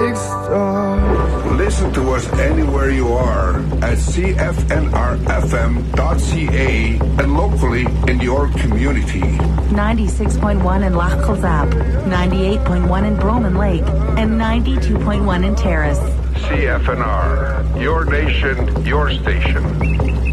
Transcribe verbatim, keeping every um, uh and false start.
big star. Listen to us anywhere you are at C F N R F M dot C A and locally in your community. ninety-six point one in Loch Kilzab, ninety-eight point one in Broman Lake, and ninety-two point one in Terrace. C F N R, your nation, your station.